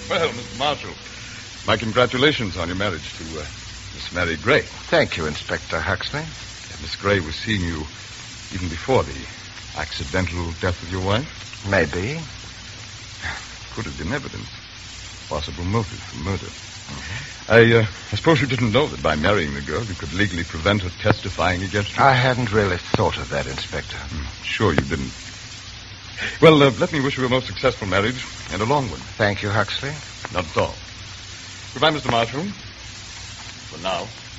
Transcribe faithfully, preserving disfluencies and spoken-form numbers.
Well, Mister Marshall, my congratulations on your marriage to uh, Miss Mary Gray. Thank you, Inspector Huxley. Uh, Miss Gray was seeing you even before the accidental death of your wife? Maybe. Could have been evidence. Possible motive for murder. Mm-hmm. I, uh, I suppose you didn't know that by marrying the girl, you could legally prevent her testifying against you? I hadn't really thought of that, Inspector. Mm, sure you didn't. Well, uh, let me wish you a most successful marriage and a long one. Thank you, Huxley. Not at all. Goodbye, Mister Marshall. For now.